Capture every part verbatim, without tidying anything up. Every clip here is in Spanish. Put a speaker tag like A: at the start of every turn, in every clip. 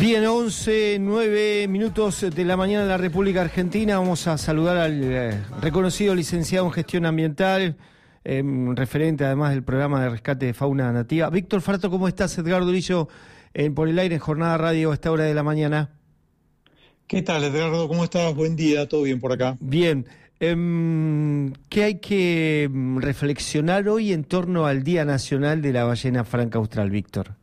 A: Bien, once, nueve minutos de la mañana en la República Argentina. Vamos a saludar al eh, reconocido licenciado en gestión ambiental, eh, referente además del programa de rescate de fauna nativa. Víctor Farato, ¿cómo estás? Edgardo Durillo, en Por el Aire, en Jornada Radio, a esta hora de la mañana.
B: ¿Qué tal, Edgardo? ¿Cómo estás? Buen día, ¿todo bien por acá?
A: Bien. Eh, ¿Qué hay que reflexionar hoy en torno al Día Nacional de la Ballena Franca Austral, Víctor?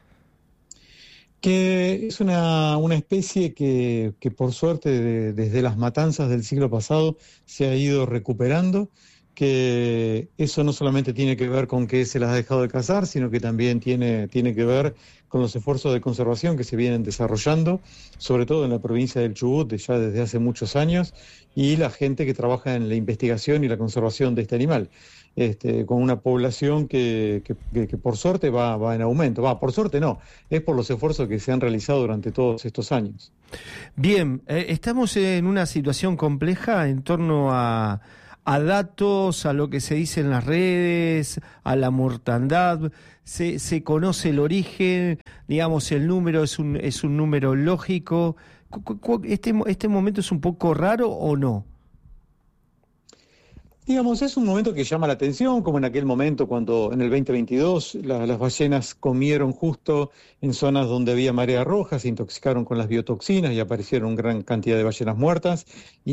B: Que es una, una especie que, que por suerte de, desde las matanzas del siglo pasado se ha ido recuperando, que eso no solamente tiene que ver con que se las ha dejado de cazar, sino que también tiene, tiene que ver con los esfuerzos de conservación que se vienen desarrollando, sobre todo en la provincia del Chubut ya desde hace muchos años, y la gente que trabaja en la investigación y la conservación de este animal. Este, con una población que, que, que, que por suerte va, va en aumento. Va, por suerte no, es por los esfuerzos que se han realizado durante todos estos años.
A: Bien, eh, estamos en una situación compleja en torno a, a datos, a lo que se dice en las redes, a la mortandad. Se, se conoce el origen, digamos, el número es un, es un número lógico. ¿Este, este momento es un poco raro o no?
B: Digamos, es un momento que llama la atención, como en aquel momento cuando en el veinte veintidós la, las ballenas comieron justo en zonas donde había marea roja, se intoxicaron con las biotoxinas y aparecieron gran cantidad de ballenas muertas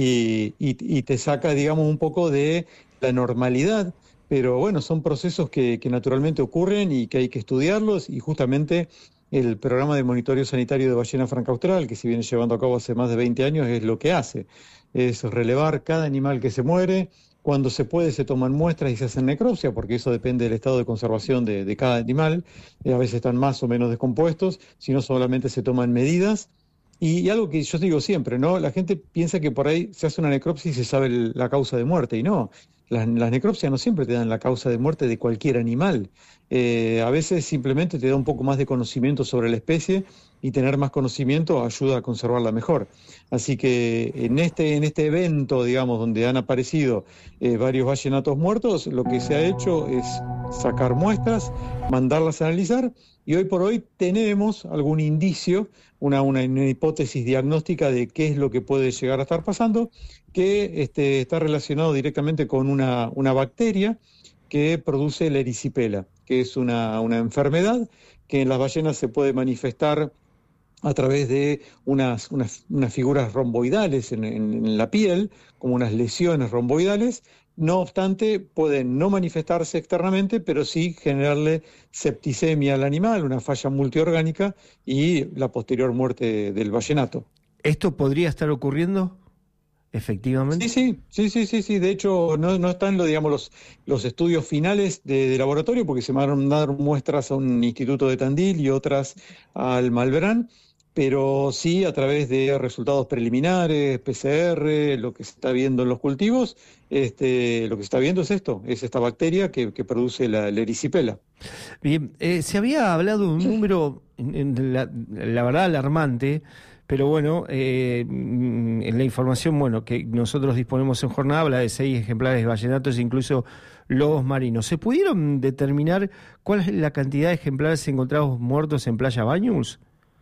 B: y, y, y te saca, digamos, un poco de la normalidad, pero bueno, son procesos que, que naturalmente ocurren y que hay que estudiarlos, y justamente el programa de monitoreo sanitario de ballena franca austral, que se viene llevando a cabo hace más de veinte años, es lo que hace, es relevar cada animal que se muere. Cuando se puede se toman muestras y se hacen necropsia, porque eso depende del estado de conservación de, de cada animal. Eh, a veces están más o menos descompuestos, si no solamente se toman medidas. Y, y algo que yo digo siempre, ¿no? La gente piensa que por ahí se hace una necropsia y se sabe el, la causa de muerte, y no. Las, las necropsias no siempre te dan la causa de muerte de cualquier animal. Eh, a veces simplemente te da un poco más de conocimiento sobre la especie, y tener más conocimiento ayuda a conservarla mejor. Así que en este, en este evento, digamos, donde han aparecido eh, varios ballenatos muertos, lo que se ha hecho es sacar muestras, mandarlas a analizar, y hoy por hoy tenemos algún indicio, una, una, una hipótesis diagnóstica de qué es lo que puede llegar a estar pasando, que este, está relacionado directamente con una, una bacteria que produce la erisipela, que es una, una enfermedad que en las ballenas se puede manifestar a través de unas, unas, unas figuras romboidales en, en, en la piel, como unas lesiones romboidales. No obstante, pueden no manifestarse externamente, pero sí generarle septicemia al animal, una falla multiorgánica, y la posterior muerte del ballenato.
A: ¿Esto podría estar ocurriendo efectivamente?
B: Sí, sí, sí, sí, sí, sí. De hecho, no, no están lo, digamos, los, los estudios finales de, de laboratorio, porque se mandaron dar muestras a un instituto de Tandil y otras al Malbrán, pero sí a través de resultados preliminares, P C R, lo que se está viendo en los cultivos, este, lo que se está viendo es esto, es esta bacteria que, que produce la, la erisipela.
A: Bien, eh, se había hablado de un número, la, la verdad, alarmante, pero bueno, eh, en la información bueno que nosotros disponemos en jornada habla de seis ejemplares de ballenatos, incluso lobos marinos. ¿Se pudieron determinar cuál es la cantidad de ejemplares encontrados muertos en Playa Baños?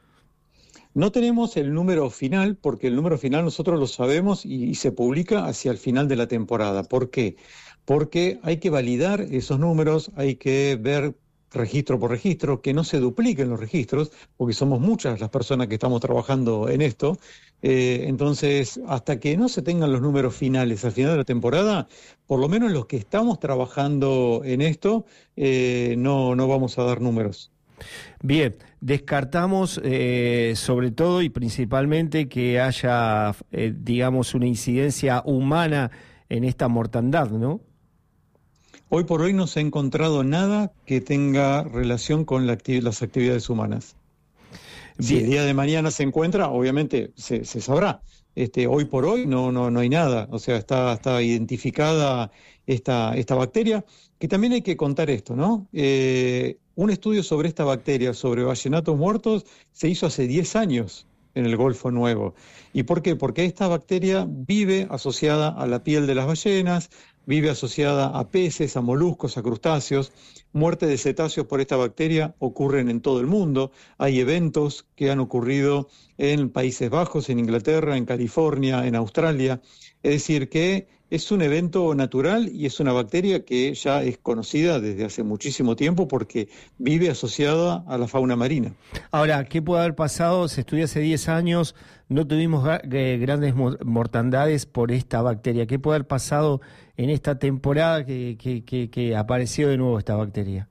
B: No tenemos el número final, porque el número final nosotros lo sabemos y, y se publica hacia el final de la temporada. ¿Por qué? Porque hay que validar esos números, hay que ver registro por registro, que no se dupliquen los registros, porque somos muchas las personas que estamos trabajando en esto. Eh, entonces, hasta que no se tengan los números finales al final de la temporada, por lo menos los que estamos trabajando en esto, eh, no, no vamos a dar números.
A: Bien, descartamos eh, sobre todo y principalmente que haya, eh, digamos, una incidencia humana en esta mortandad, ¿no?
B: Hoy por hoy no se ha encontrado nada que tenga relación con la acti- las actividades humanas. Bien. Si el día de mañana se encuentra, obviamente se, se sabrá. Este, hoy por hoy no, no, no hay nada, o sea, está, está identificada esta, esta bacteria, que también hay que contar esto, ¿no? Eh, un estudio sobre esta bacteria, sobre ballenatos muertos, se hizo hace diez años. en el Golfo Nuevo. ¿Y por qué? Porque esta bacteria vive asociada a la piel de las ballenas, vive asociada a peces, a moluscos, a crustáceos. Muerte de cetáceos por esta bacteria ocurren en todo el mundo. Hay eventos que han ocurrido en Países Bajos, en Inglaterra, en California, en Australia. Es decir, que es un evento natural y es una bacteria que ya es conocida desde hace muchísimo tiempo porque vive asociada a la fauna marina.
A: Ahora, ¿qué puede haber pasado? Se estudió hace diez años, no tuvimos eh, grandes mortandades por esta bacteria. ¿Qué puede haber pasado en esta temporada que, que, que, que apareció de nuevo esta bacteria?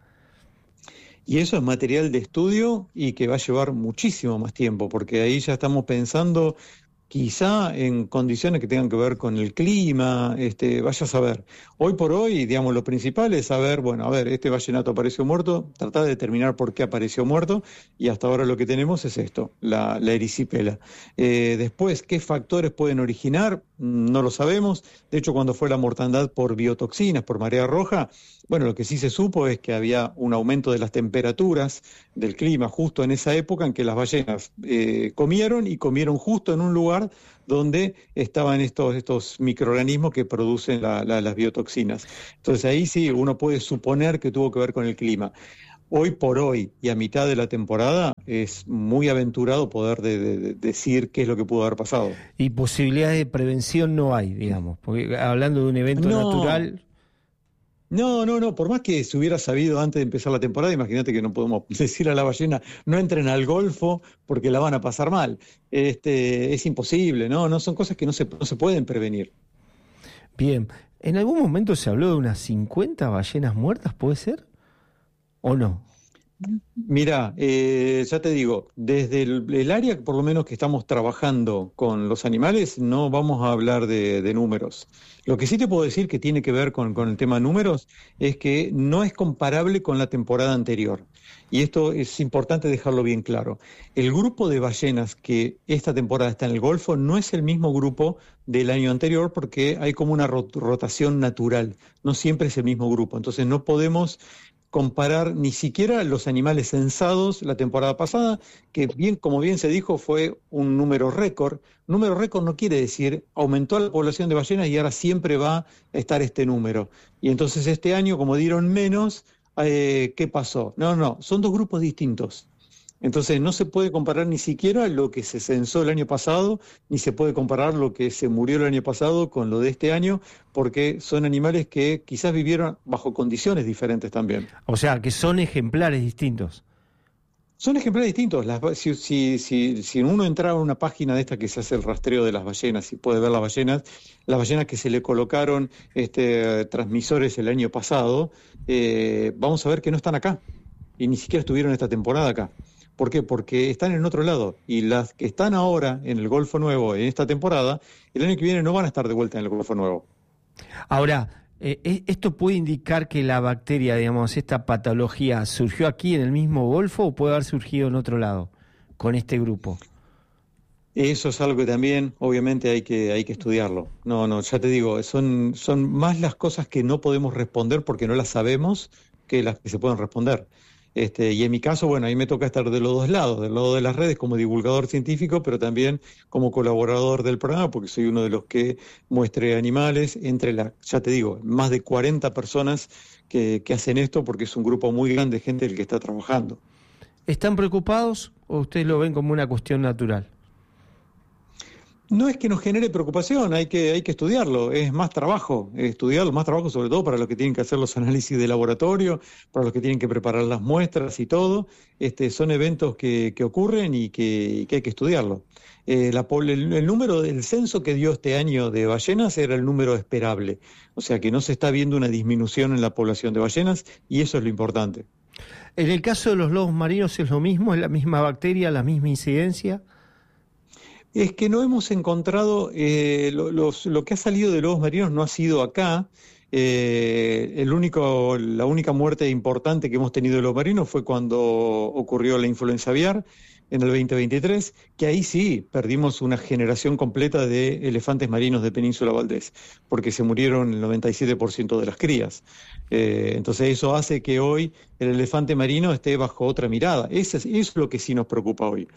B: Y eso es material de estudio y que va a llevar muchísimo más tiempo, porque ahí ya estamos pensando quizá en condiciones que tengan que ver con el clima, este, vaya a saber. Hoy por hoy, digamos, lo principal es saber, bueno, a ver, este vallenato apareció muerto, tratar de determinar por qué apareció muerto, y hasta ahora lo que tenemos es esto, la, la erisipela. Eh, después, ¿qué factores pueden originar? No lo sabemos. De hecho, cuando fue la mortandad por biotoxinas, por marea roja, bueno, lo que sí se supo es que había un aumento de las temperaturas del clima justo en esa época en que las ballenas eh, comieron y comieron justo en un lugar donde estaban estos, estos microorganismos que producen la, la, las biotoxinas. Entonces ahí sí uno puede suponer que tuvo que ver con el clima. Hoy por hoy y a mitad de la temporada es muy aventurado poder de, de, de decir qué es lo que pudo haber pasado.
A: Y posibilidades de prevención no hay, digamos, porque hablando de un evento
B: no.
A: natural...
B: No, no, no, por más que se hubiera sabido antes de empezar la temporada, imagínate que no podemos decir a la ballena, no entren al Golfo porque la van a pasar mal. Este, es imposible, ¿no? No son cosas que no se, no se pueden prevenir.
A: Bien, ¿en algún momento se habló de unas cincuenta ballenas muertas, puede ser? ¿O no?
B: Mira, eh, ya te digo, desde el, el área por lo menos que estamos trabajando con los animales, no vamos a hablar de, de números. Lo que sí te puedo decir que tiene que ver con, con el tema números es que no es comparable con la temporada anterior. Y esto es importante dejarlo bien claro. El grupo de ballenas que esta temporada está en el Golfo no es el mismo grupo del año anterior porque hay como una rot- rotación natural. No siempre es el mismo grupo. Entonces no podemos comparar ni siquiera los animales censados la temporada pasada, que bien, como bien se dijo, fue un número récord. Número récord no quiere decir aumentó la población de ballenas y ahora siempre va a estar este número. Y entonces este año, como dieron menos, eh, ¿qué pasó? No, no, son dos grupos distintos. Entonces no se puede comparar ni siquiera lo que se censó el año pasado, ni se puede comparar lo que se murió el año pasado con lo de este año, porque son animales que quizás vivieron bajo condiciones diferentes también.
A: O sea, que son ejemplares distintos.
B: Son ejemplares distintos. Las, si, si, si, si uno entra a una página de esta que se hace el rastreo de las ballenas y puede ver las ballenas, las ballenas que se le colocaron este, transmisores el año pasado, eh, vamos a ver que no están acá y ni siquiera estuvieron esta temporada acá. ¿Por qué? Porque están en otro lado y las que están ahora en el Golfo Nuevo en esta temporada, el año que viene no van a estar de vuelta en el Golfo Nuevo.
A: Ahora, eh, ¿esto puede indicar que la bacteria, digamos, esta patología surgió aquí en el mismo Golfo o puede haber surgido en otro lado con este grupo?
B: Eso es algo que también, obviamente, hay que, hay que estudiarlo. No, no, ya te digo, son, son más las cosas que no podemos responder porque no las sabemos que las que se pueden responder. Este, y en mi caso, bueno, ahí me toca estar de los dos lados, del lado de las redes como divulgador científico, pero también como colaborador del programa, porque soy uno de los que muestre animales, entre la, ya te digo, más de cuarenta personas que, que hacen esto, porque es un grupo muy grande de gente el que está trabajando.
A: ¿Están preocupados o ustedes lo ven como una cuestión natural?
B: No es que nos genere preocupación, hay que, hay que estudiarlo, es más trabajo, estudiarlo, más trabajo sobre todo para los que tienen que hacer los análisis de laboratorio, para los que tienen que preparar las muestras y todo. Este, son eventos que, que ocurren y que, que hay que estudiarlo. Eh, la, el, el número del censo que dio este año de ballenas era el número esperable, o sea que no se está viendo una disminución en la población de ballenas y eso es lo importante.
A: En el caso de los lobos marinos es lo mismo, es la misma bacteria, la misma incidencia.
B: Es que no hemos encontrado, eh, lo, los, lo que ha salido de lobos marinos no ha sido acá. Eh, el único, la única muerte importante que hemos tenido de lobos marinos fue cuando ocurrió la influenza aviar en el veinte veintitrés, que ahí sí perdimos una generación completa de elefantes marinos de Península Valdés, porque se murieron el noventa y siete por ciento de las crías. Eh, entonces eso hace que hoy el elefante marino esté bajo otra mirada. Eso es, eso es lo que sí nos preocupa hoy.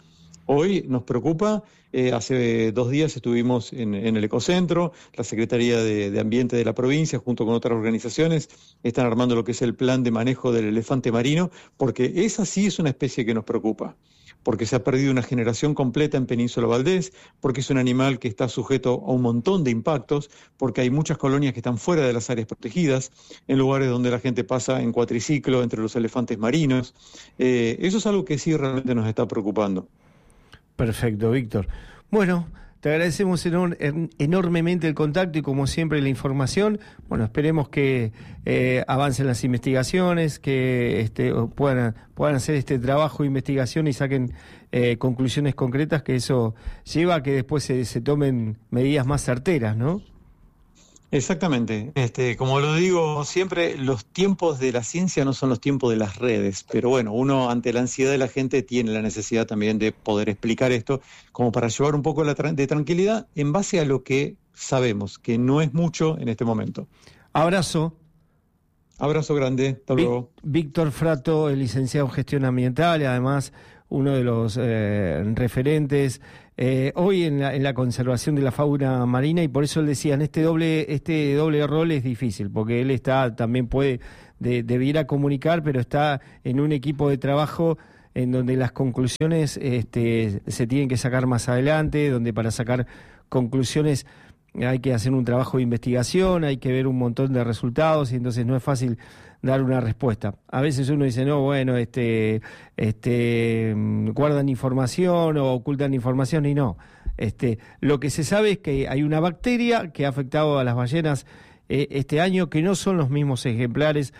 B: Hoy nos preocupa, eh, hace dos días estuvimos en, en el Ecocentro, la Secretaría de, de Ambiente de la provincia, junto con otras organizaciones, están armando lo que es el plan de manejo del elefante marino, porque esa sí es una especie que nos preocupa, porque se ha perdido una generación completa en Península Valdés, porque es un animal que está sujeto a un montón de impactos, porque hay muchas colonias que están fuera de las áreas protegidas, en lugares donde la gente pasa en cuatriciclo entre los elefantes marinos. Eh, eso es algo que sí realmente nos está preocupando.
A: Perfecto, Víctor. Bueno, te agradecemos enor- enormemente el contacto y como siempre la información. Bueno, esperemos que eh, avancen las investigaciones, que este, puedan, puedan hacer este trabajo de investigación y saquen eh, conclusiones concretas, que eso lleva a que después se, se tomen medidas más certeras, ¿no?
B: Exactamente. Este, como lo digo siempre, los tiempos de la ciencia no son los tiempos de las redes, pero bueno, uno ante la ansiedad de la gente tiene la necesidad también de poder explicar esto, como para llevar un poco la tra- de tranquilidad en base a lo que sabemos, que no es mucho en este momento.
A: Abrazo.
B: Abrazo grande, hasta luego.
A: Víctor Frato, el licenciado en gestión ambiental y además uno de los eh, referentes eh, hoy en la, en la conservación de la fauna marina, y por eso él decía, en este doble, este doble rol es difícil, porque él está, también puede, de, debiera comunicar, pero está en un equipo de trabajo en donde las conclusiones este, se tienen que sacar más adelante, donde para sacar conclusiones hay que hacer un trabajo de investigación, hay que ver un montón de resultados y entonces no es fácil dar una respuesta. A veces uno dice, no, bueno, este, este, guardan información o ocultan información y no. Este, lo que se sabe es que hay una bacteria que ha afectado a las ballenas eh, este año, que no son los mismos ejemplares.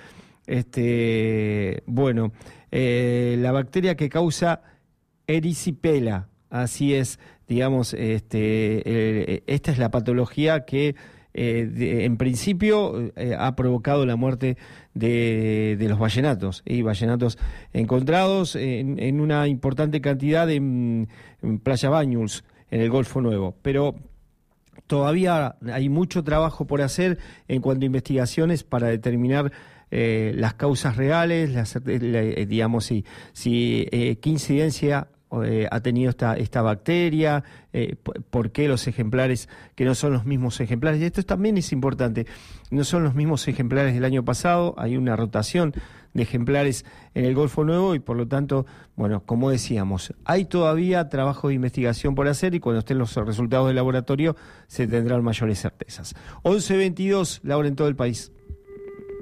A: Este, bueno, eh, la bacteria que causa erisipela, así es, digamos, este, eh, esta es la patología que eh, de, en principio eh, ha provocado la muerte de, de los ballenatos, y ballenatos encontrados en, en una importante cantidad en, en Playa Bañuls, en el Golfo Nuevo, pero todavía hay mucho trabajo por hacer en cuanto a investigaciones para determinar eh, las causas reales, las, la, digamos, si, si eh, qué incidencia Eh, ha tenido esta, esta bacteria, eh, por qué los ejemplares que no son los mismos ejemplares, y esto también es importante, no son los mismos ejemplares del año pasado, hay una rotación de ejemplares en el Golfo Nuevo y por lo tanto, bueno, como decíamos, hay todavía trabajo de investigación por hacer y cuando estén los resultados del laboratorio se tendrán mayores certezas. once veintidós, Laura, en todo el país.